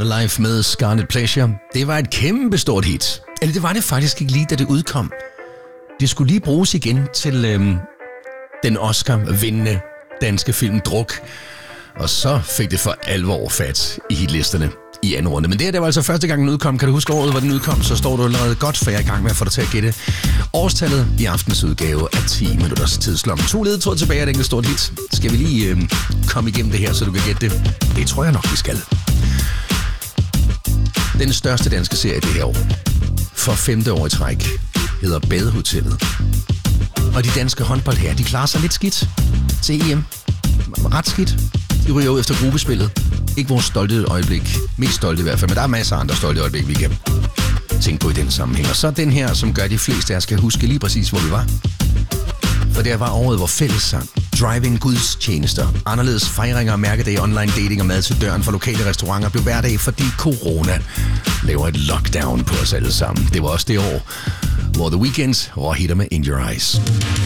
Life med Scarlet Pleasure. Det var et kæmpestort hit. Eller det var det faktisk ikke lige, da det udkom. Det skulle lige bruges igen til den Oscar-vindende danske film Druk. Og så fik det for alvor fat i hitlisterne i anden runde. Men det var altså første gang, den udkom. Kan du huske året, hvor den udkom, så står du allerede godt, for jeg er i gang med at få dig til at gætte årstallet i aftens udgave af 10 minutters tidslomme. 2 ledetråd tilbage af et enkelt stort hit. Skal vi lige komme igennem det her, så du kan gætte det? Det tror jeg nok, vi skal. Den største danske serie det her år, for 5. år i træk, hedder Badehotellet. Og de danske håndboldherrer, de klarer sig lidt skidt til EM. Ret skidt. De ryger ud efter gruppespillet. Ikke vores stolte øjeblik. Mest stolte i hvert fald, men der er masser af andre stolte øjeblik, vi kan tænke på i den sammenhæng. Og så den her, som gør de fleste af os kan huske lige præcis, hvor vi var. For det var året, hvor fællessang, drive-in gudstjenester, anderledes fejringer og mærkedage, online dating og mad til døren for lokale restauranter blev hverdag, fordi corona laver et lockdown på os alle sammen. Det var også det år, hvor The Weeknd røg hitter med In Your Eyes.